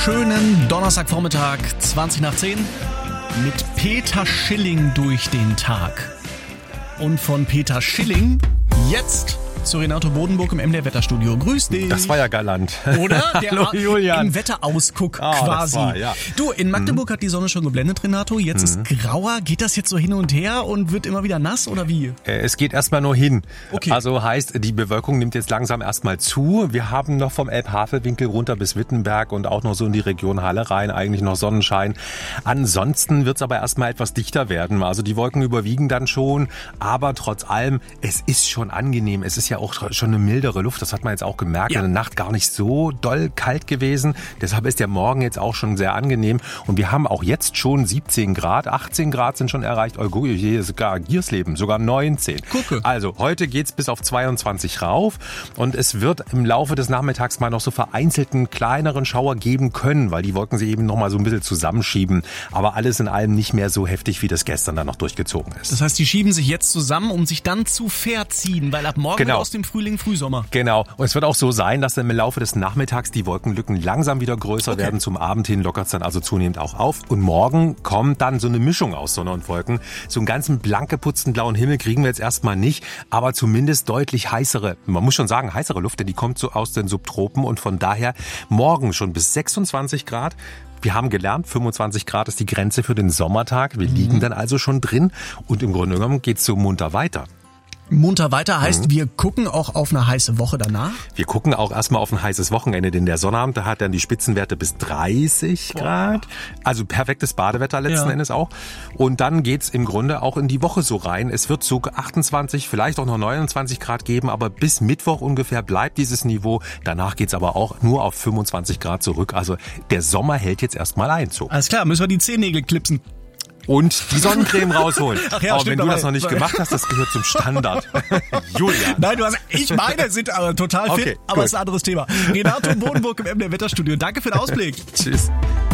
schönen Donnerstagvormittag, 20 nach 10, mit Peter Schilling durch den Tag. Und von Peter Schilling jetzt zu Renato Bodenburg im MDR Wetterstudio. Grüß dich. Das war ja galant. Oder? Hallo Julian. Im Wetterausguck quasi. Das war, ja. Du, in Magdeburg hat die Sonne schon geblendet, Renato. Jetzt ist grauer. Geht das jetzt so hin und her und wird immer wieder nass oder wie? Es geht erstmal nur hin. Okay. Also heißt, die Bewölkung nimmt jetzt langsam erstmal zu. Wir haben noch vom Elbhavelwinkel runter bis Wittenberg und auch noch so in die Region Halle rein eigentlich noch Sonnenschein. Ansonsten wird es aber erstmal etwas dichter werden. Also die Wolken überwiegen dann schon. Aber trotz allem, es ist schon angenehm. Es ist ja auch schon eine mildere Luft, das hat man jetzt auch gemerkt. Ja. In der Nacht gar nicht so doll kalt gewesen. Deshalb ist der Morgen jetzt auch schon sehr angenehm. Und wir haben auch jetzt schon 17 Grad, 18 Grad sind schon erreicht. Oh, hier ist sogar Giersleben, sogar 19. Gucke. Also heute geht's bis auf 22 rauf. Und es wird im Laufe des Nachmittags mal noch so vereinzelten kleineren Schauer geben können, weil die Wolken sich eben noch mal so ein bisschen zusammenschieben. Aber alles in allem nicht mehr so heftig, wie das gestern dann noch durchgezogen ist. Das heißt, die schieben sich jetzt zusammen, um sich dann zu verziehen, weil ab morgen wird aus dem Frühling Frühsommer. Genau. Und es wird auch so sein, dass dann im Laufe des Nachmittags die Wolkenlücken langsam wieder größer werden. Zum Abend hin lockert es dann also zunehmend auch auf. Und morgen kommt dann so eine Mischung aus Sonne und Wolken. So einen ganzen blank geputzten blauen Himmel kriegen wir jetzt erstmal nicht, aber zumindest deutlich heißere, man muss schon sagen heißere Luft, denn die kommt so aus den Subtropen und von daher morgen schon bis 26 Grad. Wir haben gelernt, 25 Grad ist die Grenze für den Sommertag. Wir liegen dann also schon drin und im Grunde genommen geht's so munter weiter. Munter weiter heißt, wir gucken auch auf eine heiße Woche danach? Wir gucken auch erstmal auf ein heißes Wochenende, denn der Sonnabend, da hat dann die Spitzenwerte bis 30 Grad. Also perfektes Badewetter letzten Endes auch. Und dann geht's im Grunde auch in die Woche so rein. Es wird so 28, vielleicht auch noch 29 Grad geben, aber bis Mittwoch ungefähr bleibt dieses Niveau. Danach geht's aber auch nur auf 25 Grad zurück. Also der Sommer hält jetzt erstmal Einzug. Alles klar, müssen wir die Zehennägel klipsen. Und die Sonnencreme rausholen. Ach ja, aber stimmt, wenn du das noch nicht gemacht hast, das gehört zum Standard. Julian. Nein, ich meine, sind aber total fit, okay, aber ist ein anderes Thema. Renato Bodenburg im MDR Wetterstudio. Danke für den Ausblick. Tschüss.